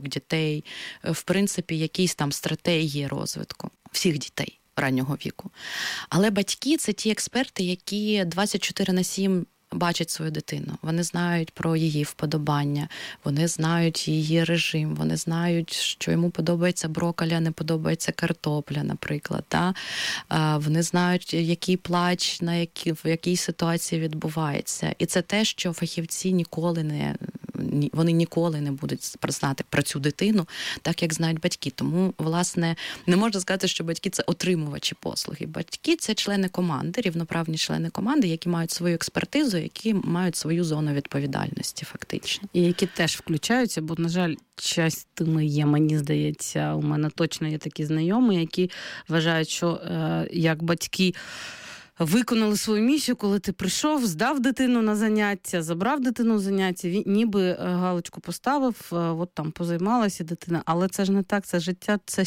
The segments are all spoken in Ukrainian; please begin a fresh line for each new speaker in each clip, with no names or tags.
розвиток дітей, в принципі, якісь там стратегії розвитку всіх дітей раннього віку. Але батьки – це ті експерти, які 24/7 бачать свою дитину. Вони знають про її вподобання, вони знають її режим, вони знають, що йому подобається брокколі, а не подобається картопля, наприклад. Да? Вони знають, який плач в якій ситуації відбувається. І це те, що фахівці ніколи не будуть знати про цю дитину, так як знають батьки. Тому, власне, не можна сказати, що батьки – це отримувачі послуги. Батьки – це члени команди, рівноправні члени команди, які мають свою експертизу, які мають свою зону відповідальності, фактично.
І які теж включаються, бо, на жаль, частини є, мені здається, у мене точно є такі знайомі, які вважають, що як батьки виконали свою місію, коли ти прийшов, здав дитину на заняття, забрав дитину на заняття, ніби галочку поставив, от там позаймалася дитина, але це ж не так, це життя, це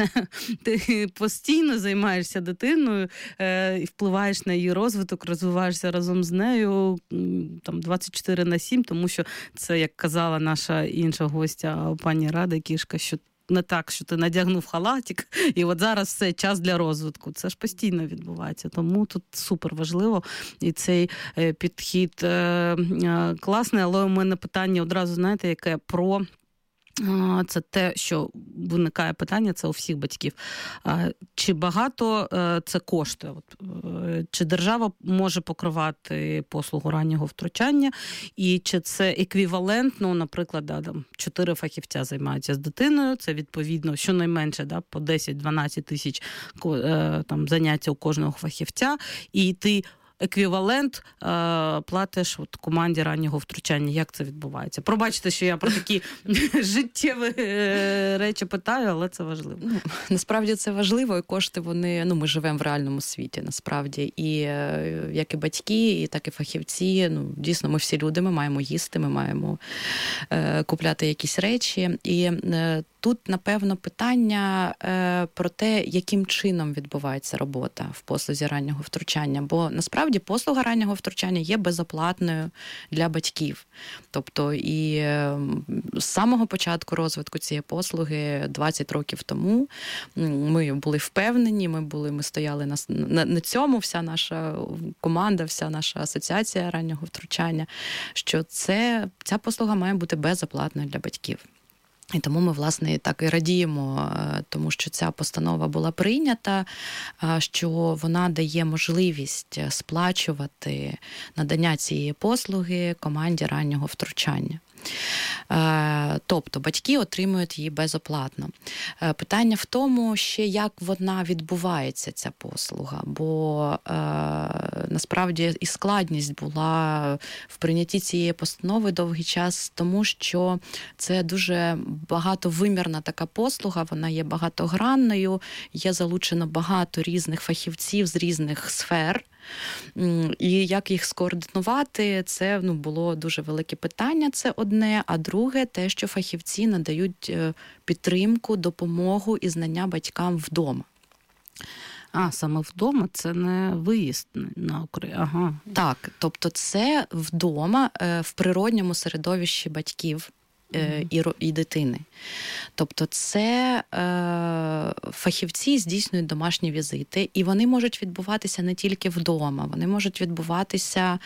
ти постійно займаєшся дитиною і впливаєш на її розвиток, розвиваєшся разом з нею там 24/7, тому що це, як казала наша інша гостя, пані Рада Кішка, що не так, що ти надягнув халатик, і от зараз все, час для розвитку. Це ж постійно відбувається. Тому тут супер важливо. І цей підхід класний, але у мене питання одразу, знаєте, яке про... Це те, що виникає питання, це у всіх батьків. Чи багато це коштує? Чи держава може покривати послугу раннього втручання? І чи це еквівалентно, наприклад, 4 фахівця займаються з дитиною, це відповідно щонайменше по 10-12 тисяч заняття у кожного фахівця, і ти еквівалент платиш команді раннього втручання. Як це відбувається? Пробачте, що я про такі життєві речі питаю, але це важливо.
Насправді це важливо, і кошти вони, ми живемо в реальному світі, насправді. І як і батьки, так і фахівці, дійсно, ми всі люди, ми маємо їсти, ми маємо купляти якісь речі. І тут, напевно, питання про те, яким чином відбувається робота в послузі раннього втручання. Бо, насправді, послуга раннього втручання є безоплатною для батьків. Тобто, і з самого початку розвитку цієї послуги, 20 років тому, ми були впевнені, ми стояли на цьому, вся наша команда, вся наша асоціація раннього втручання, що ця послуга має бути безоплатною для батьків. І тому ми, власне, так і радіємо, тому що ця постанова була прийнята, що вона дає можливість сплачувати надання цієї послуги команді раннього втручання. Тобто батьки отримують її безоплатно. Питання в тому, ще як вона відбувається, ця послуга, бо насправді і складність була в прийнятті цієї постанови довгий час, тому що це дуже багатовимірна така послуга, вона є багатогранною, є залучено багато різних фахівців з різних сфер. І як їх скоординувати, це було дуже велике питання, це одне. А друге, те, що фахівці надають підтримку, допомогу і знання батькам вдома.
Саме вдома, це не виїзд на Україну. Ага.
Так, тобто це вдома, в природньому середовищі батьків і дитини. Тобто це фахівці здійснюють домашні візити, і вони можуть відбуватися не тільки вдома, вони можуть відбуватися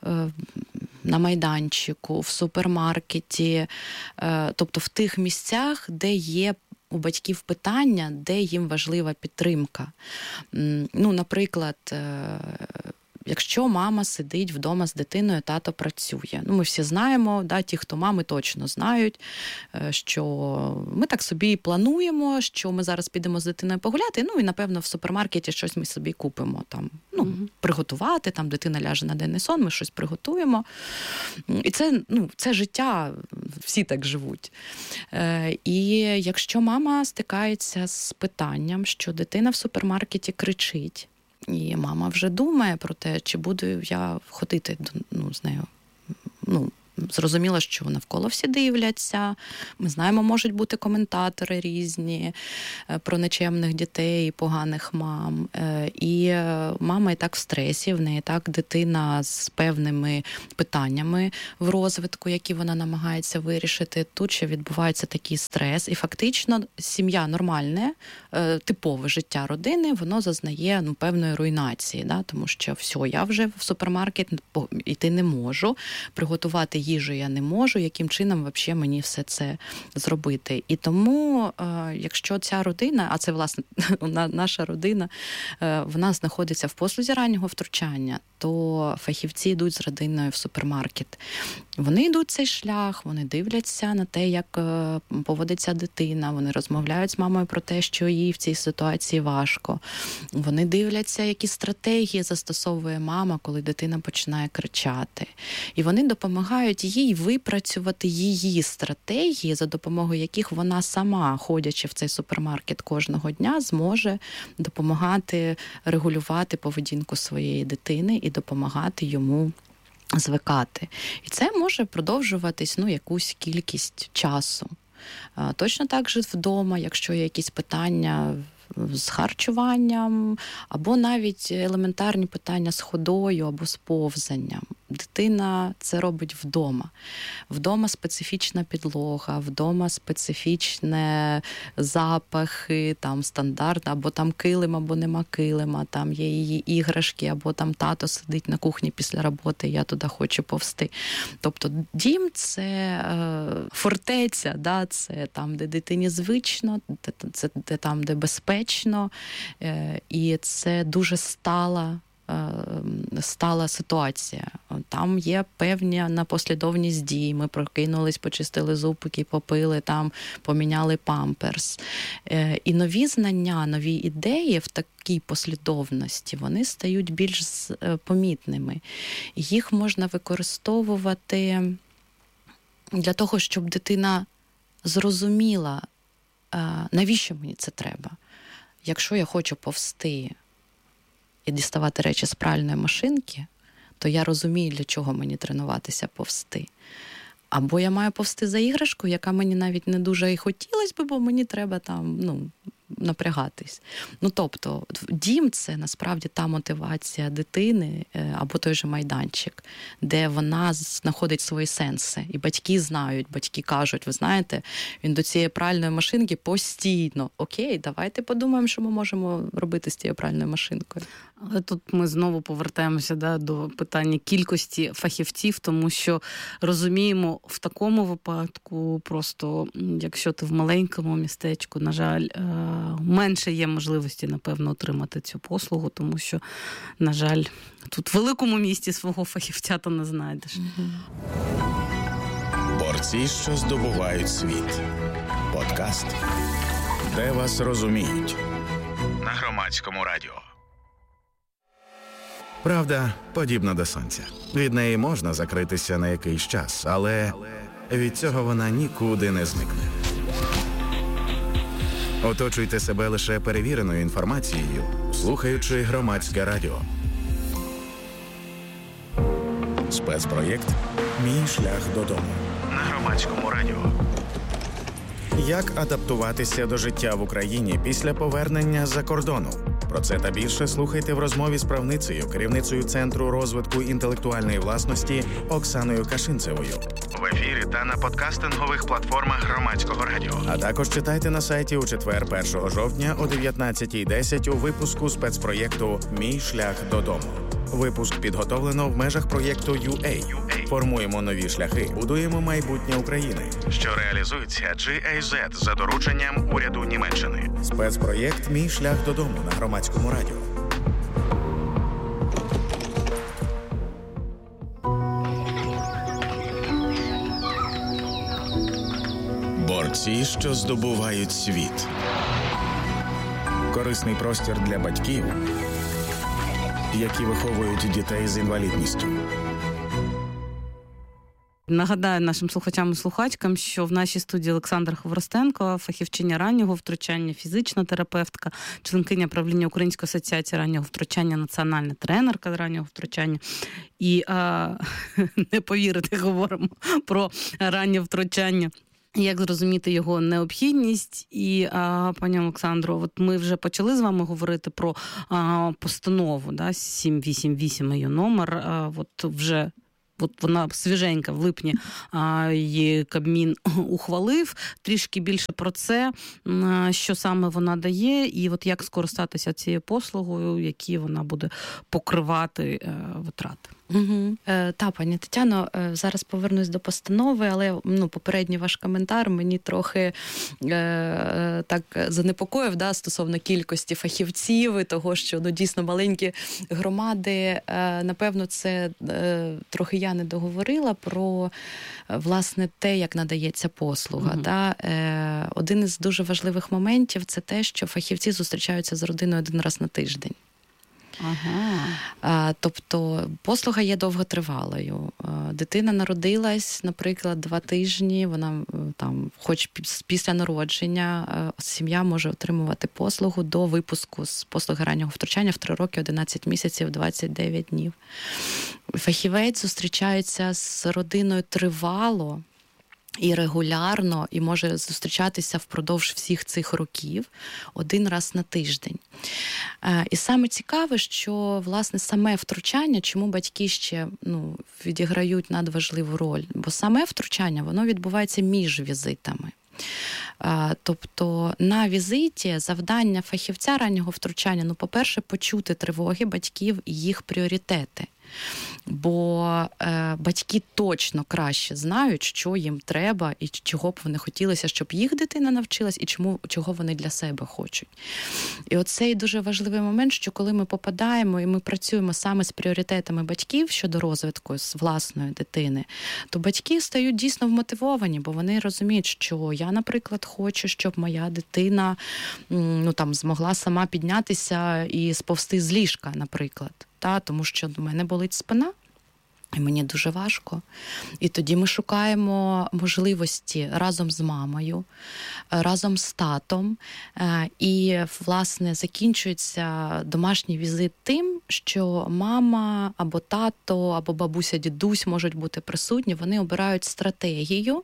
на майданчику, в супермаркеті, тобто в тих місцях, де є у батьків питання, де їм важлива підтримка. Наприклад, якщо мама сидить вдома з дитиною, тато працює. Ми всі знаємо, ті, хто мами, точно знають, що ми так собі плануємо, що ми зараз підемо з дитиною погуляти, і, напевно, в супермаркеті щось ми собі купимо, приготувати, дитина ляже на денний сон, ми щось приготуємо. І це життя, всі так живуть. І якщо мама стикається з питанням, що дитина в супермаркеті кричить, і мама вже думає про те, чи буду я ходити з нею Зрозуміло, що навколо всі дивляться, ми знаємо, можуть бути коментатори різні про нечемних дітей, поганих мам. І мама і так в стресі, в неї так дитина з певними питаннями в розвитку, які вона намагається вирішити. Тут ще відбувається такий стрес. І фактично сім'я нормальне, типове життя родини, воно зазнає певної руйнації. Да? Тому що все, я вже в супермаркет йти не можу, приготувати їжу я не можу, яким чином взагалі мені все це зробити. І тому, якщо ця родина, а це, власне, наша родина, вона знаходиться в послузі раннього втручання, то фахівці йдуть з родиною в супермаркет. Вони йдуть цей шлях, вони дивляться на те, як поводиться дитина, вони розмовляють з мамою про те, що їй в цій ситуації важко. Вони дивляться, які стратегії застосовує мама, коли дитина починає кричати. І вони допомагають їй випрацювати її стратегії, за допомогою яких вона сама, ходячи в цей супермаркет кожного дня, зможе допомагати регулювати поведінку своєї дитини і допомагати йому звикати. І це може продовжуватись якусь кількість часу. Точно так же вдома, якщо є якісь питання з харчуванням, або навіть елементарні питання з ходою або з повзанням. Дитина це робить вдома. Вдома специфічна підлога, вдома специфічні запахи, там стандарт, або там килим, або нема килима, там є її іграшки, або там тато сидить на кухні після роботи, я туди хочу повзти. Тобто дім – це фортеця, да? Це там, де дитині звично, це там, де безпечно, і це дуже стала ситуація. Там є певна послідовність дій. Ми прокинулись, почистили зубки, попили, там поміняли памперс. І нові знання, нові ідеї в такій послідовності, вони стають більш помітними. Їх можна використовувати для того, щоб дитина зрозуміла, навіщо мені це треба. Якщо я хочу повзти і діставати речі з пральної машинки, то я розумію, для чого мені тренуватися повзти. Або я маю повзти за іграшкою, яка мені навіть не дуже і хотілося б, бо мені треба там, напрягатись. Тобто, дім – це насправді та мотивація дитини, або той же майданчик, де вона знаходить свої сенси. І батьки знають, батьки кажуть, ви знаєте, він до цієї пральної машинки постійно. Окей, давайте подумаємо, що ми можемо робити з цією пральною машинкою.
Але тут ми знову повертаємося до питання кількості фахівців, тому що розуміємо, в такому випадку просто, якщо ти в маленькому містечку, на жаль, менше є можливості, напевно, отримати цю послугу, тому що, на жаль, тут в великому місті свого фахівця ти не знайдеш.
Борці, що здобувають світ. Подкаст, де вас розуміють. На Громадському радіо. Правда подібна до сонця. Від неї можна закритися на якийсь час, але від цього вона нікуди не зникне. Оточуйте себе лише перевіреною інформацією, слухаючи Громадське радіо. Спецпроєкт «Мій шлях додому» на Громадському радіо. Як адаптуватися до життя в Україні після повернення з-за кордону? Про це та більше слухайте в розмові з правницею, керівницею Центру розвитку інтелектуальної власності Оксаною Кашинцевою. В ефірі та на подкастингових платформах Громадського радіо. А також читайте на сайті у четвер 1 жовтня о 19:10 у випуску спецпроєкту «Мій шлях додому». Випуск підготовлено в межах проєкту UA. Формуємо нові шляхи, будуємо майбутнє України, що реалізується GIZ за дорученням уряду Німеччини. Спецпроєкт «Мій шлях додому» на Громадському радіо. Борці, що здобувають світ. Корисний простір для батьків, які виховують дітей з інвалідністю.
Нагадаю нашим слухачам і слухачкам, що в нашій студії Олександра Хворостенко, фахівчиня раннього втручання, фізична терапевтка, членкиня правління Української асоціації раннього втручання, національна тренерка раннього втручання. І не повірите, говоримо про раннє втручання. Як зрозуміти його необхідність. І, пані Олександро, от ми вже почали з вами говорити про постанову, да, 788 її номер, от вже вона свіженька, в липні її Кабмін ухвалив. Трішки більше про це, що саме вона дає, і от як скористатися цією послугою, які вона буде покривати витрати.
Угу. Та, пані Тетяно, зараз повернусь до постанови, але попередній ваш коментар мені трохи так занепокоїв, да, стосовно кількості фахівців і того, що дійсно маленькі громади, напевно, це трохи я не договорила про, власне, те, як надається послуга. Угу. Да? Один із дуже важливих моментів – це те, що фахівці зустрічаються з родиною один раз на тиждень.
Ага.
Тобто послуга є довготривалою. Дитина народилась, наприклад, 2 тижні, вона там, хоч після народження, сім'я може отримувати послугу до випуску з послуги раннього втручання в 3 роки, 11 місяців, 29 днів. Фахівець зустрічається з родиною тривало і регулярно, і може зустрічатися впродовж всіх цих років 1 раз на тиждень. І саме цікаве, що, власне, саме втручання, чому батьки ще відіграють надважливу роль, бо саме втручання, воно відбувається між візитами. Тобто на візиті завдання фахівця раннього втручання, по-перше, почути тривоги батьків і їх пріоритети. Бо батьки точно краще знають, що їм треба і чого б вони хотілося, щоб їх дитина навчилась, і чого вони для себе хочуть. І оцей дуже важливий момент, що коли ми попадаємо і ми працюємо саме з пріоритетами батьків щодо розвитку з власної дитини, то батьки стають дійсно вмотивовані, бо вони розуміють, що я, наприклад, хочу, щоб моя дитина змогла сама піднятися і сповзти з ліжка, наприклад. Тому що в мене болить спина, і мені дуже важко. І тоді ми шукаємо можливості разом з мамою, разом з татом. І, власне, закінчується домашній візит тим, що мама або тато, або бабуся, дідусь можуть бути присутні. Вони обирають стратегію,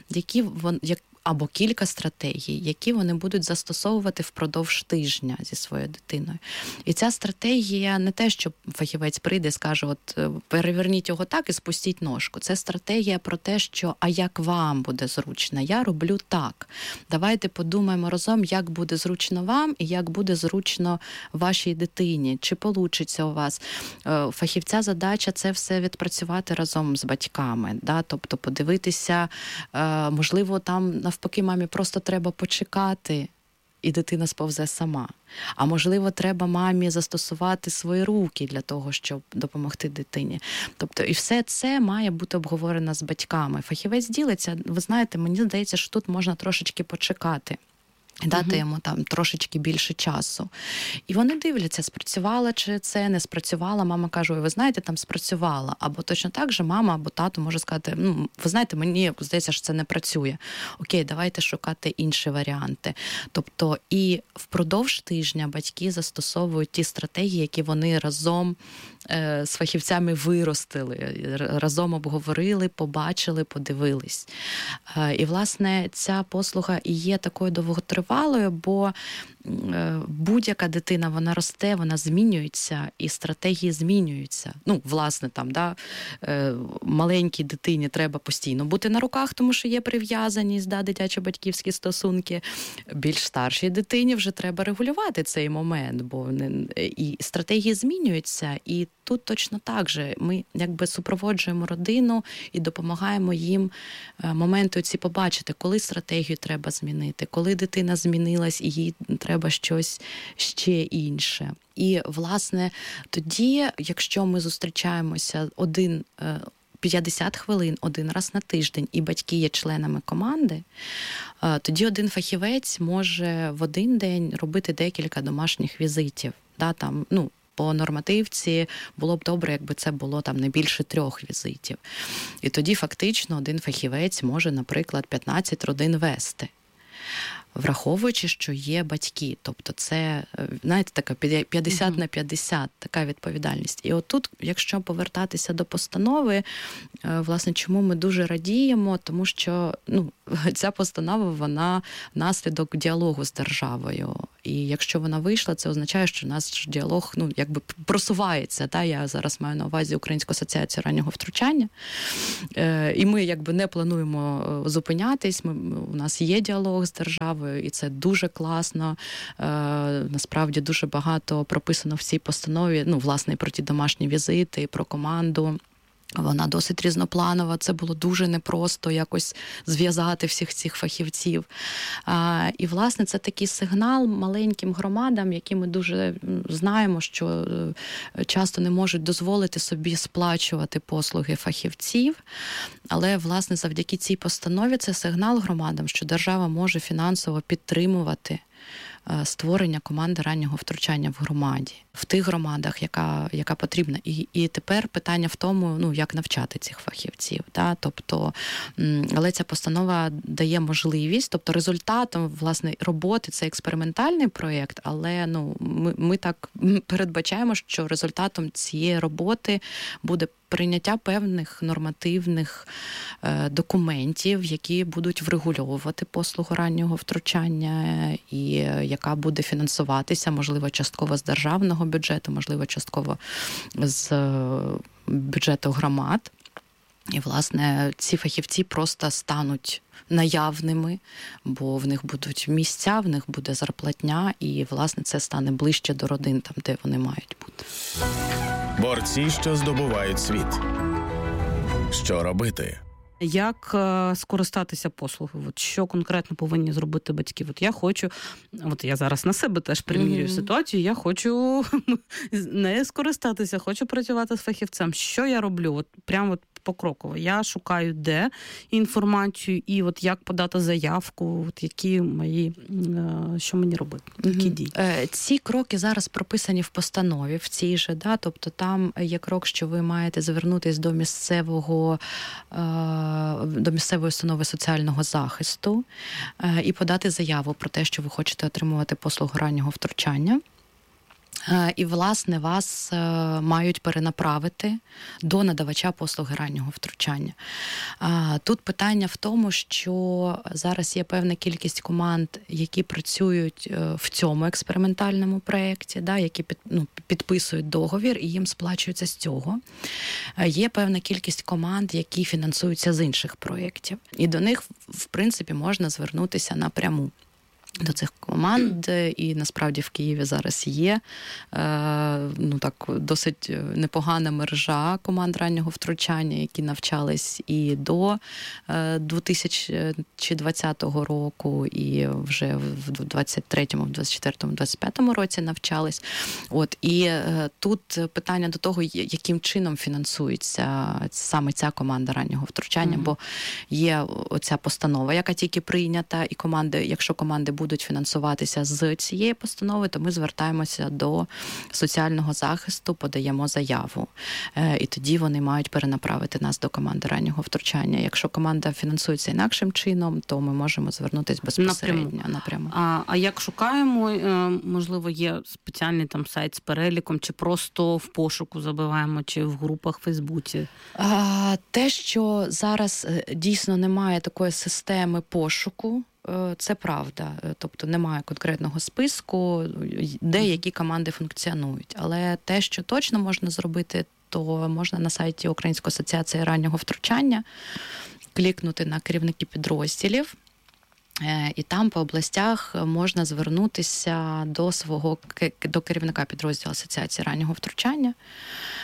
або кілька стратегій, які вони будуть застосовувати впродовж тижня зі своєю дитиною. І ця стратегія не те, що фахівець прийде і скаже, от переверніть його так і спустіть ножку. Це стратегія про те, що а як вам буде зручно? Я роблю так. Давайте подумаємо разом, як буде зручно вам і як буде зручно вашій дитині. Чи получиться у вас? Фахівця задача це все відпрацювати разом з батьками. Да? Тобто подивитися, можливо, там навпаки, мамі просто треба почекати, і дитина сповзе сама. А можливо, треба мамі застосувати свої руки для того, щоб допомогти дитині. Тобто, і все це має бути обговорено з батьками. Фахівець ділиться, ви знаєте, мені здається, що тут можна трошечки почекати. Дати йому там трошечки більше часу. І вони дивляться, спрацювала чи це, не спрацювала. Мама каже, ви знаєте, там спрацювала. Або точно так же мама або тато може сказати, ви знаєте, мені здається, що це не працює. Окей, давайте шукати інші варіанти. Тобто і впродовж тижня батьки застосовують ті стратегії, які вони разом з фахівцями виростили, разом обговорили, побачили, подивились. І, власне, ця послуга і є такою довготривалою, бо будь-яка дитина, вона росте, вона змінюється, і стратегії змінюються. Власне, маленькій дитині треба постійно бути на руках, тому що є прив'язаність, дитячо-батьківські стосунки. Більш старшій дитині вже треба регулювати цей момент, бо і стратегії змінюються, і тут точно так же. Ми якби супроводжуємо родину і допомагаємо їм моменти ці побачити, коли стратегію треба змінити, коли дитина змінилась і їй треба щось ще інше. І, власне, тоді, якщо ми зустрічаємося 50 хвилин один раз на тиждень, і батьки є членами команди, тоді один фахівець може в один день робити декілька домашніх візитів. по нормативці було б добре, якби це було там не більше 3 візитів. І тоді фактично один фахівець може, наприклад, 15 родин вести. Враховуючи, що є батьки. Тобто це, знаєте, така 50 на 50, така відповідальність. І отут, якщо повертатися до постанови, власне, чому ми дуже радіємо, тому що ця постанова, вона наслідок діалогу з державою. І якщо вона вийшла, це означає, що наш діалог, якби просувається. Та? Я зараз маю на увазі Українську асоціацію раннього втручання. І ми якби не плануємо зупинятись. У нас є діалог з державою, і це дуже класно. Насправді дуже багато прописано в цій постанові, власне, про ті домашні візити, про команду. Вона досить різнопланова, це було дуже непросто якось зв'язати всіх цих фахівців. І, власне, це такий сигнал маленьким громадам, які ми дуже знаємо, що часто не можуть дозволити собі сплачувати послуги фахівців. Але, власне, завдяки цій постанові це сигнал громадам, що держава може фінансово підтримувати створення команди раннього втручання в громаді, в тих громадах, яка потрібна. І тепер питання в тому, як навчати цих фахівців. Да? Тобто, але ця постанова дає можливість, тобто результатом, власне, роботи це експериментальний проєкт, але ми так передбачаємо, що результатом цієї роботи буде прийняття певних нормативних документів, які будуть врегульовувати послугу раннього втручання, і яка буде фінансуватися, можливо, частково з державного бюджету, можливо, частково з бюджету громад. І, власне, ці фахівці просто стануть наявними, бо в них будуть місця, в них буде зарплатня, і, власне, це стане ближче до родин, там, де вони мають бути.
Борці, що здобувають світ. Що робити?
Як скористатися послугою? Що конкретно повинні зробити батьки? Я зараз на себе теж примірюю ситуацію, я хочу не скористатися, хочу працювати з фахівцем. Що я роблю? Прямо покроково. Я шукаю де інформацію і як подати заявку, що мені робити, які дії.
Ці кроки зараз прописані в постанові, в цій же, да? Тобто там є крок, що ви маєте звернутися до місцевої установи соціального захисту і подати заяву про те, що ви хочете отримувати послугу раннього втручання. І, власне, вас мають перенаправити до надавача послуги раннього втручання. Тут питання в тому, що зараз є певна кількість команд, які працюють в цьому експериментальному проєкті, да, які підписують договір і їм сплачується з цього. Є певна кількість команд, які фінансуються з інших проєктів. І до них, в принципі, можна звернутися напряму. До цих команд, і насправді в Києві зараз є досить непогана мережа команд раннього втручання, які навчались і до 2020 року, і вже в 23-му, в 24-му, 25-му році навчались. І тут питання до того, яким чином фінансується саме ця команда раннього втручання, бо є оця постанова, яка тільки прийнята, і якщо команди будуть фінансуватися з цієї постанови, то ми звертаємося до соціального захисту, подаємо заяву. І тоді вони мають перенаправити нас до команди раннього втручання. Якщо команда фінансується інакшим чином, то ми можемо звернутися безпосередньо напряму.
А як шукаємо, можливо, є спеціальний там сайт з переліком, чи просто в пошуку забиваємо, чи в групах в Фейсбуці?
Те, що зараз дійсно немає такої системи пошуку, це правда. Тобто немає конкретного списку, де які команди функціонують. Але те, що точно можна зробити, то можна на сайті Української асоціації раннього втручання клікнути на керівники підрозділів, і там по областях можна звернутися до керівника підрозділу Асоціації раннього втручання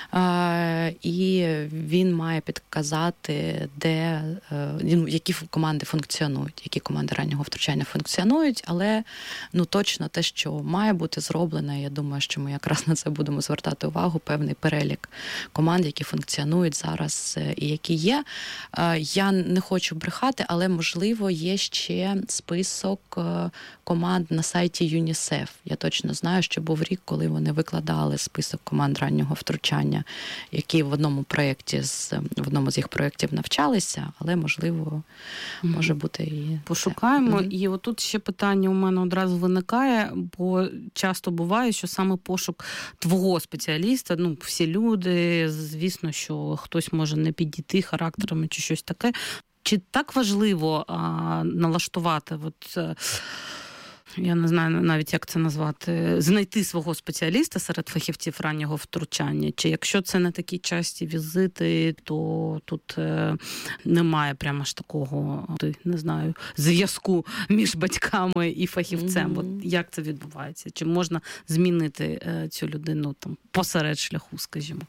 І він має підказати, які команди функціонують, які команди раннього втручання функціонують, але точно те, що має бути зроблено, я думаю, що ми якраз на це будемо звертати увагу, певний перелік команд, які функціонують зараз і які є. Я не хочу брехати, але, можливо, є ще список команд на сайті ЮНІСЕФ. Я точно знаю, що був рік, коли вони викладали список команд раннього втручання, які в одному з їх проєктів навчалися, але, можливо, може бути і
пошукаємо. І отут ще питання у мене одразу виникає, бо часто буває, що саме пошук твого спеціаліста, всі люди, звісно, що хтось може не підійти характерами чи щось таке. Чи так важливо налаштувати, я не знаю навіть, як це назвати, знайти свого спеціаліста серед фахівців раннього втручання? Чи якщо це не такі часті візити, то тут немає прямо ж такого, не знаю, зв'язку між батьками і фахівцем? От як це відбувається? Чи можна змінити цю людину посеред шляху, скажімо?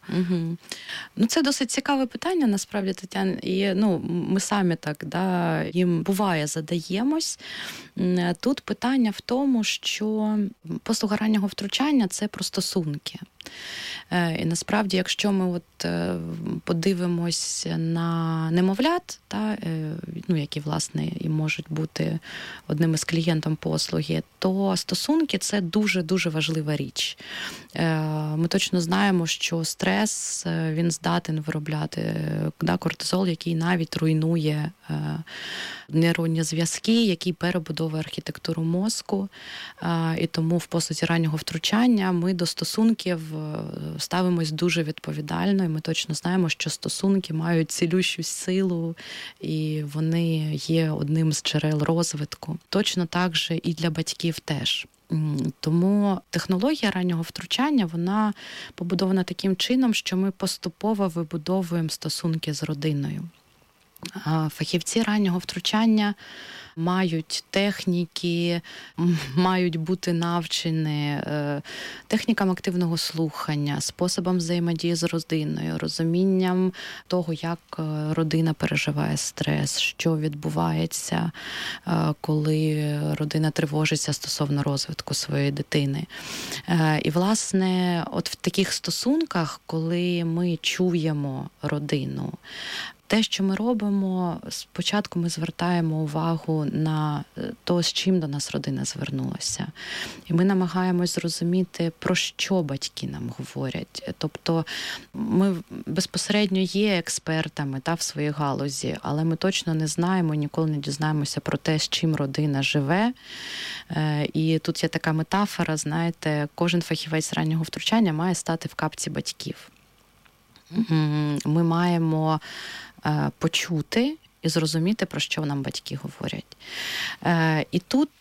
Це досить цікаве питання, насправді, Тетяна. І ми самі так, їм буває задаємось. Тут питання в тому, що послуга раннього втручання – це про стосунки. І насправді, якщо ми подивимось на немовлят, які, власне, і можуть бути одним із клієнтом послуги, то стосунки – це дуже-дуже важлива річ. Ми точно знаємо, що стрес, він здатен виробляти кортизол, який навіть руйнує нейронні зв'язки, який перебудовує архітектуру мозку. І тому в послузі раннього втручання ми до стосунків ставимось дуже відповідально, і ми точно знаємо, що стосунки мають цілющу силу, і вони є одним з джерел розвитку. Точно так же і для батьків теж. Тому технологія раннього втручання, вона побудована таким чином, що ми поступово вибудовуємо стосунки з родиною. Фахівці раннього втручання мають техніки, мають бути навчені технікам активного слухання, способом взаємодії з родиною, розумінням того, як родина переживає стрес, що відбувається, коли родина тривожиться стосовно розвитку своєї дитини. І, власне, от в таких стосунках, коли ми чуємо родину, те, що ми робимо, спочатку ми звертаємо увагу на те, з чим до нас родина звернулася. І ми намагаємось зрозуміти, про що батьки нам говорять. Тобто ми безпосередньо є експертами в своїй галузі, але ми точно не знаємо, ніколи не дізнаємося про те, з чим родина живе. І тут є така метафора, знаєте, кожен фахівець раннього втручання має стати в капці батьків. Ми маємо почути і зрозуміти, про що нам батьки говорять. І тут,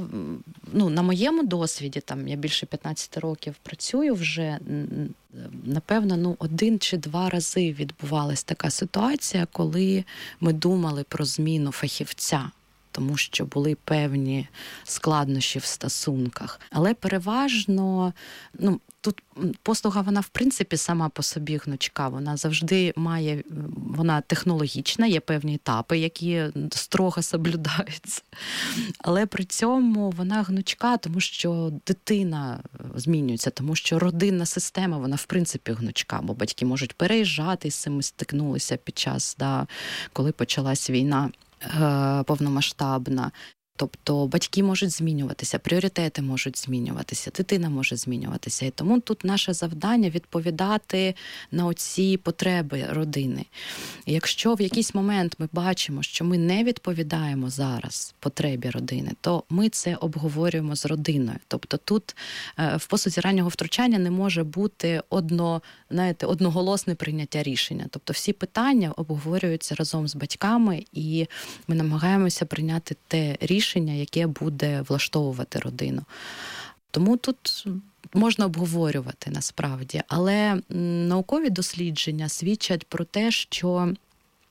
на моєму досвіді, я більше 15 років працюю вже, напевно, 1 чи 2 рази відбувалась така ситуація, коли ми думали про зміну фахівця, тому що були певні складнощі в стосунках. Але переважно, тут послуга, вона, в принципі, сама по собі гнучка. Вона завжди вона технологічна, є певні етапи, які строго соблюдаються. Але при цьому вона гнучка, тому що дитина змінюється, тому що родинна система, вона, в принципі, гнучка, бо батьки можуть переїжджати, з цим стикнулися під час, коли почалась війна повномасштабна. Тобто батьки можуть змінюватися, пріоритети можуть змінюватися, дитина може змінюватися. І тому тут наше завдання відповідати на оці потреби родини. І якщо в якийсь момент ми бачимо, що ми не відповідаємо зараз потребі родини, то ми це обговорюємо з родиною. Тобто тут в послузі раннього втручання не може бути одноголосне прийняття рішення. Тобто всі питання обговорюються разом з батьками, і ми намагаємося прийняти те рішення, яке буде влаштовувати родину. Тому тут можна обговорювати насправді, але наукові дослідження свідчать про те, що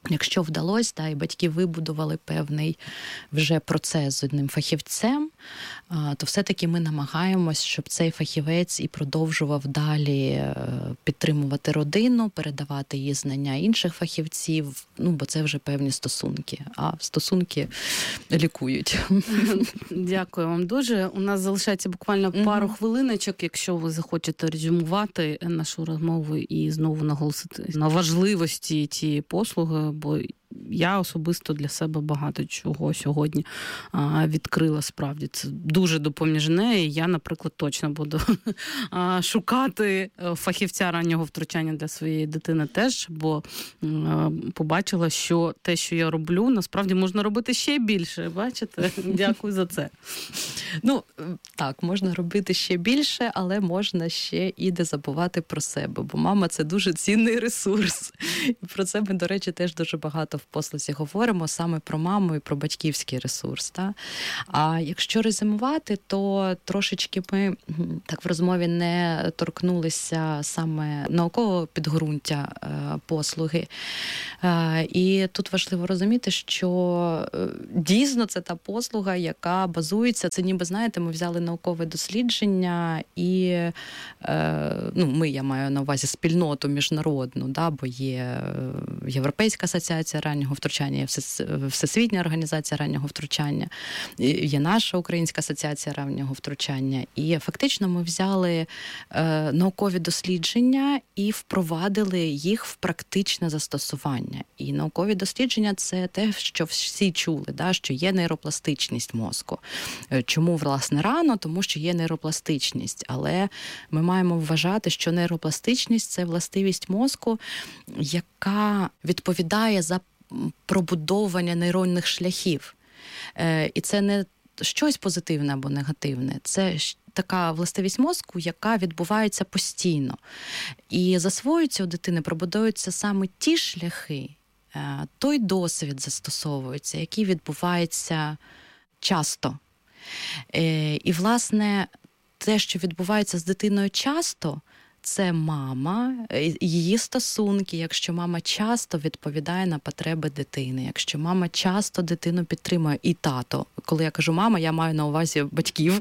Якщо вдалося, і батьки вибудували певний вже процес з одним фахівцем, то все-таки ми намагаємось, щоб цей фахівець і продовжував далі підтримувати родину, передавати її знання інших фахівців, бо це вже певні стосунки, а стосунки лікують.
Дякую вам дуже. У нас залишається буквально пару хвилиночок, якщо ви захочете резюмувати нашу розмову і знову наголосити на важливості цієї послуги, бо я особисто для себе багато чого сьогодні відкрила, справді. Це дуже допоміжне, і я, наприклад, точно буду шукати фахівця раннього втручання для своєї дитини теж, бо побачила, що те, що я роблю, насправді можна робити ще більше, бачите? Дякую за це.
Так, можна робити ще більше, але можна ще і не забувати про себе, бо мама – це дуже цінний ресурс. І про це ми, до речі, теж дуже багато в послузі говоримо, саме про маму і про батьківський ресурс. Та? А якщо резюмувати, то трошечки ми так в розмові не торкнулися саме наукового підґрунтя послуги. І тут важливо розуміти, що дійсно це та послуга, яка базується, це ніби, знаєте, ми взяли наукове дослідження і, я маю на увазі спільноту міжнародну, да, бо є Європейська асоціація раннього втручання, є Всесвітня організація раннього втручання, є наша Українська асоціація раннього втручання. І фактично ми взяли наукові дослідження і впровадили їх в практичне застосування. І наукові дослідження – це те, що всі чули, да, що є нейропластичність мозку. Чому, власне, рано? Тому що є нейропластичність. Але ми маємо вважати, що нейропластичність – це властивість мозку, яка відповідає за пробудовування нейронних шляхів. І це не щось позитивне або негативне. Це така властивість мозку, яка відбувається постійно. І засвоюються у дитини, пробудовуються саме ті шляхи, той досвід застосовується, який відбувається часто. І, власне, те, що відбувається з дитиною часто, це мама, її стосунки, якщо мама часто відповідає на потреби дитини, якщо мама часто дитину підтримує, і тато. Коли я кажу мама, я маю на увазі батьків.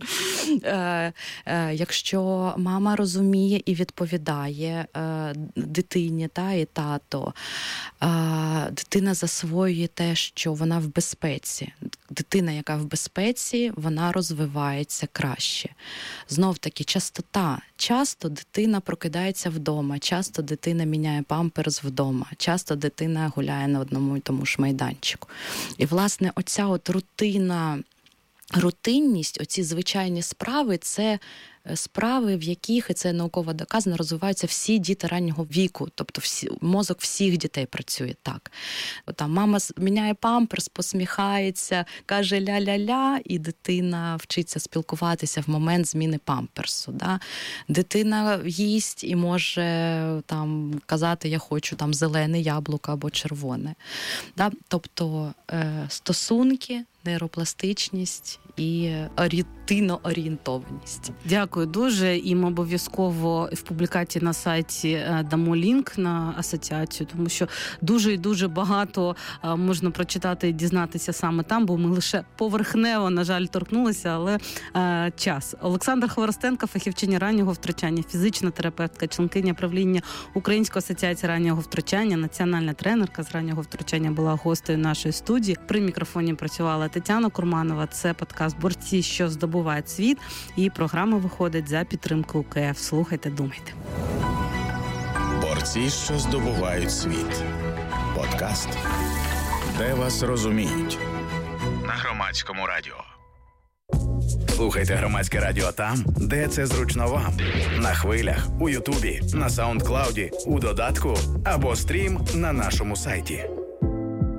Якщо мама розуміє і відповідає дитині, і тато, дитина засвоює те, що вона в безпеці. Дитина, яка в безпеці, вона розвивається краще. Знов-таки, частота. Часто дитина прокидається вдома, часто дитина міняє памперс вдома, часто дитина гуляє на одному і тому ж майданчику. І, власне, оця от рутинність, оці звичайні справи – це справи, в яких, і це науково доказано, розвиваються всі діти раннього віку. Тобто мозок всіх дітей працює так. Там мама міняє памперс, посміхається, каже ля-ля-ля, і дитина вчиться спілкуватися в момент зміни памперсу. Да? Дитина їсть і може там казати, я хочу там зелене яблуко або червоне. Да? Тобто стосунки, нейропластичність і рутинно-орієнтованість.
Дякую дуже. І ми обов'язково в публікації на сайті дамо лінк на асоціацію, тому що дуже і дуже багато можна прочитати і дізнатися саме там, бо ми лише поверхнево, на жаль, торкнулися, але час. Олександра Хворостенко, фахівчиня раннього втручання, фізична терапевтка, членкиня правління Української асоціації раннього втручання, національна тренерка з раннього втручання, була гостею нашої студії. При мікрофоні працювала Тетяна Курманова. Це подкаст «Борці, що здобувають світ». І програма виходить за підтримки УКФ. Слухайте, думайте.
«Борці, що здобувають світ». Подкаст, де вас розуміють. На Громадському радіо. Слухайте Громадське радіо там, де це зручно вам. На хвилях, у Ютубі, на Саундклауді, у додатку або стрім на нашому сайті.